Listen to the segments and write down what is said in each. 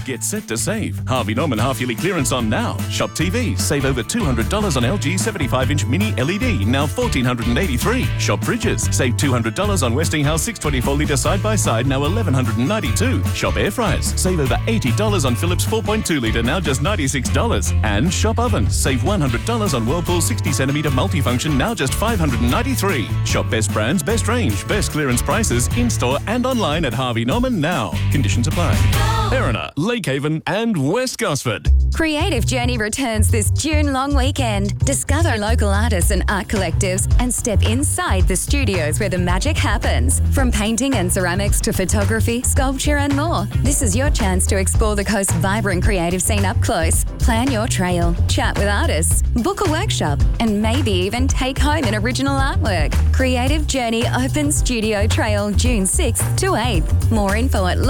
Get set to save. Harvey Norman half-yearly clearance on now. Shop TVs. Save over $200 on LG 75-inch mini LED, now $1,483. Shop fridges. Save $200 on Westinghouse 624-litre side-by-side, now $1,192. Shop air fryers. Save over $80 on Philips 4.2-litre, now just $96. And shop ovens. Save $100 on Whirlpool 60cm multifunction, now just $593. Shop best brands, best range, best clearance prices in-store and online at Harvey Norman now. Conditions apply. Erina, Lakehaven and West Gosford. Creative Journey returns this June long weekend. Discover local artists and art collectives and step inside the studios where the magic happens. From painting and ceramics to photography, sculpture and more. This is your chance to explore the coast's vibrant creative scene up close. Plan your trail, chat with artists, book a workshop and maybe even take home an original artwork. Creative Journey Open Studio Trail June 6th to 8th. More info at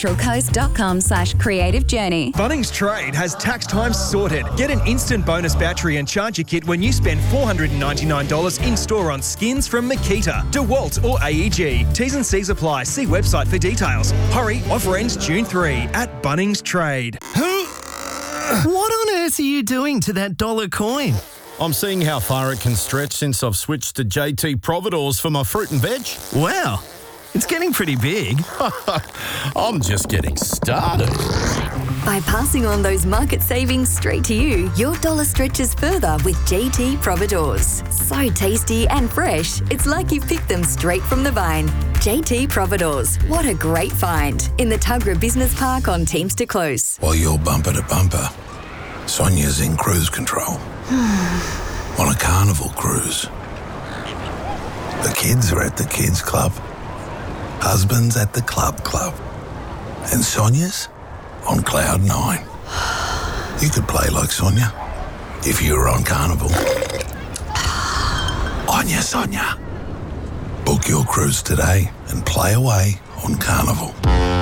lovecentralcoast.com/creativejourney. Bunnings Trade has tax time sorted. Get an instant bonus battery and charger kit when you spend $499 in-store on skins from Makita, DeWalt or AEG. T's and C's apply. See website for details. Hurry, offer ends June 3 at Bunnings Trade. What on earth are you doing to that dollar coin? I'm seeing how far it can stretch since I've switched to JT Providores for my fruit and veg. Wow, it's getting pretty big. I'm just getting started. By passing on those market savings straight to you, your dollar stretches further with JT Providores. So tasty and fresh, it's like you picked them straight from the vine. JT Providores, what a great find. In the Tuggerah Business Park on Teamster Close. While you're bumper to bumper, Sonia's in cruise control. On a carnival cruise. The kids are at the kids club. Husband's at the club. And Sonia's on cloud 9. You could play like Sonia if you were on Carnival. Onya Sonia. Book your cruise today and play away on Carnival.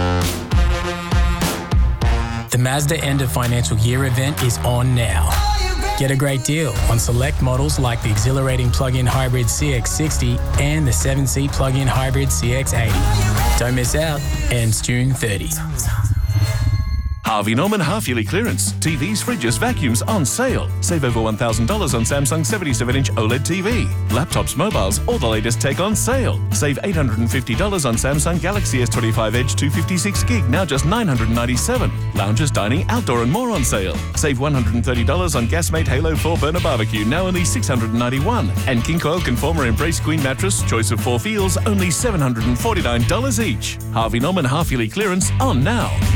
The Mazda end of financial year event is on now. Get a great deal on select models like the exhilarating plug-in hybrid CX-60 and the 7-seat plug-in hybrid CX-80. Don't miss out. Ends June 30. Harvey Norman half-yearly clearance. TVs, fridges, vacuums on sale. Save over $1,000 on Samsung 77-inch OLED TV. Laptops, mobiles, all the latest tech on sale. Save $850 on Samsung Galaxy S25 Edge 256GB, now just $997. Lounges, dining, outdoor and more on sale. Save $130 on Gasmate Halo 4-burner barbecue, now only $691. And King Coil Conformer Embrace Queen mattress, choice of 4 feels, only $749 each. Harvey Norman half-yearly clearance on now.